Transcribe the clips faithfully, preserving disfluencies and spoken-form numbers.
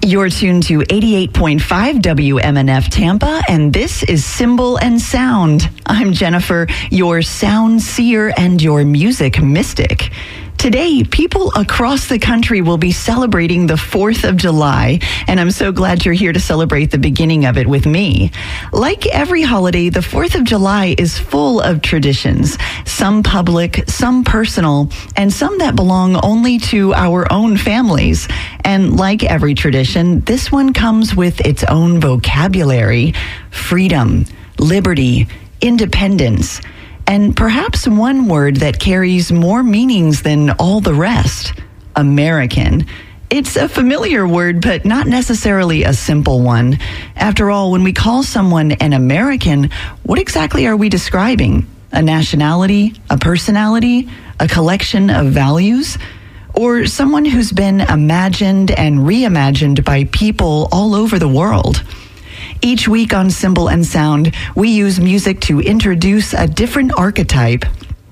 You're tuned to eighty-eight point five W M N F Tampa, and this is Symbol and Sound. I'm Jennifer, your sound seer and your music mystic. Today, people across the country will be celebrating the fourth of July, and I'm so glad you're here to celebrate the beginning of it with me. Like every holiday, the fourth of July is full of traditions, some public, some personal, and some that belong only to our own families. And like every tradition, this one comes with its own vocabulary: freedom, liberty, independence, and perhaps one word that carries more meanings than all the rest: American. It's a familiar word, but not necessarily a simple one. After all, when we call someone an American, what exactly are we describing? A nationality, a personality, a collection of values? Or someone who's been imagined and reimagined by people all over the world? Each week on Symbol and Sound, we use music to introduce a different archetype,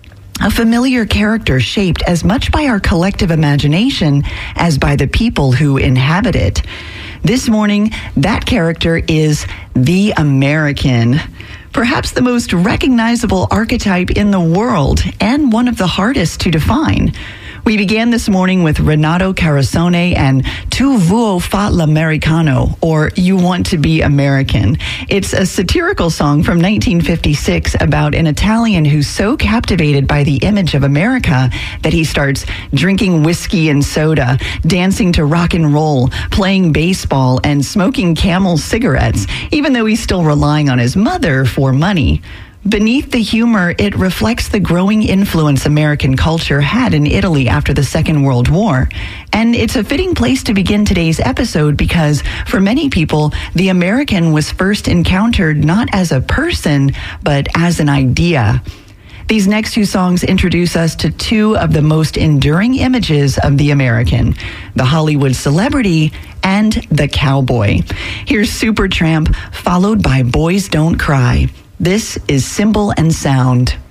a familiar character shaped as much by our collective imagination as by the people who inhabit it. This morning, that character is the American, perhaps the most recognizable archetype in the world and one of the hardest to define. We began this morning with Renato Carosone and Tu vuoi fa l'americano, or You Want to Be American. It's a satirical song from nineteen fifty-six about an Italian who's so captivated by the image of America that he starts drinking whiskey and soda, dancing to rock and roll, playing baseball, and smoking Camel cigarettes, even though he's still relying on his mother for money. Beneath the humor, it reflects the growing influence American culture had in Italy after the Second World War. And it's a fitting place to begin today's episode because for many people, the American was first encountered not as a person, but as an idea. These next two songs introduce us to two of the most enduring images of the American: the Hollywood celebrity and the cowboy. Here's Supertramp, followed by Boys Don't Cry. This is Symbol and Sound.